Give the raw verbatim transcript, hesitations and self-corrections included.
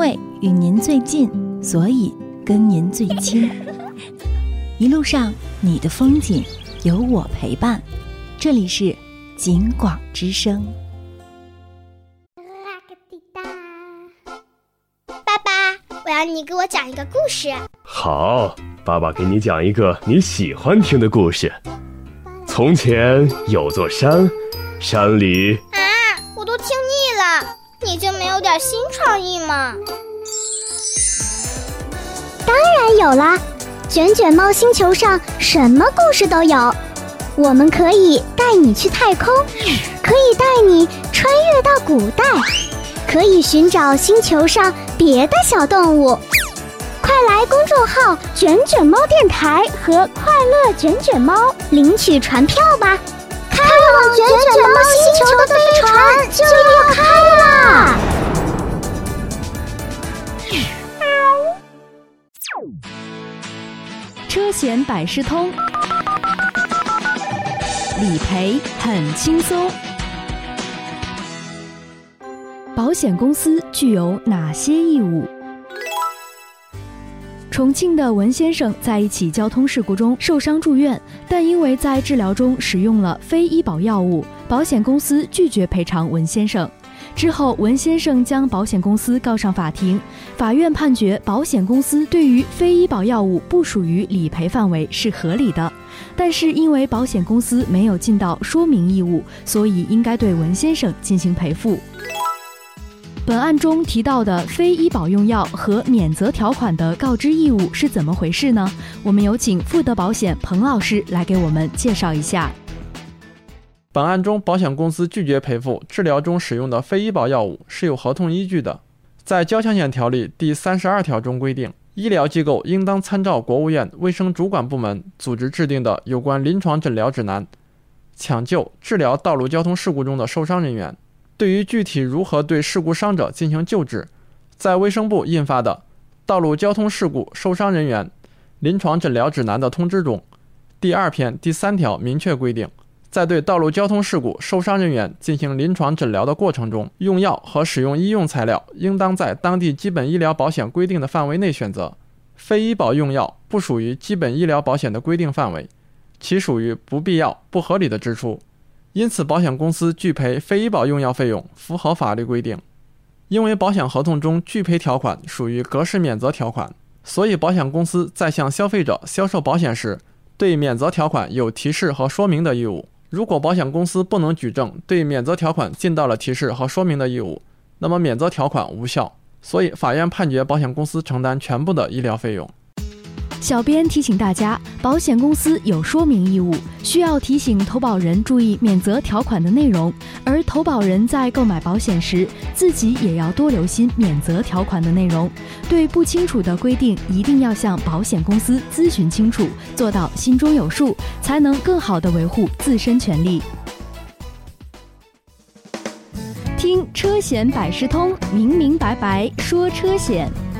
为与您最近，所以跟您最亲。一路上你的风景有我陪伴，这里是景广之声。 爸爸，我要你给我讲一个故事。 好，爸爸给你讲一个你喜欢听的故事。从前有座山，山里…… 啊，我都听腻了，你就没有点新创意吗？ 当然有啦，卷卷猫星球上什么故事都有。我们可以带你去太空，可以带你穿越到古代，可以寻找星球上别的小动物。快来公众号卷卷猫电台和快乐卷卷猫领取船票吧，开往卷卷猫星球的飞船就要开啦！ 车险百事通，理赔很轻松。保险公司具有哪些义务？重庆的文先生在一起交通事故中受伤住院，但因为在治疗中使用了非医保药物，保险公司拒绝赔偿文先生。之后，文先生将保险公司告上法庭，法院判决保险公司对于非医保药物不属于理赔范围是合理的，但是因为保险公司没有尽到说明义务，所以应该对文先生进行赔付。本案中提到的非医保用药和免责条款的告知义务是怎么回事呢？我们有请富德保险彭老师来给我们介绍一下。 本案中，保险公司拒绝赔付治疗中使用的非医保药物是有合同依据的。在交强险条例第三十二条中规定，医疗机构应当参照国务院卫生主管部门组织制定的有关临床诊疗指南，抢救、治疗道路交通事故中的受伤人员。对于具体如何对事故伤者进行救治，在卫生部印发的《道路交通事故受伤人员临床诊疗指南》的通知中，第二篇第三条明确规定，在对道路交通事故受伤人员进行临床诊疗的过程中，用药和使用医用材料应当在当地基本医疗保险规定的范围内选择。非医保用药不属于基本医疗保险的规定范围，其属于不必要、不合理的支出。因此，保险公司拒赔非医保用药费用符合法律规定。因为保险合同中拒赔条款属于格式免责条款，所以保险公司在向消费者销售保险时，对免责条款有提示和说明的义务。如果保险公司不能举证对免责条款尽到了提示和说明的义务，那么免责条款无效，所以法院判决保险公司承担全部的医疗费用。 小编提醒大家，保险公司有说明义务，需要提醒投保人注意免责条款的内容，而投保人在购买保险时，自己也要多留心免责条款的内容。对不清楚的规定，一定要向保险公司咨询清楚，做到心中有数，才能更好地维护自身权利。听车险百事通，明明白白说车险。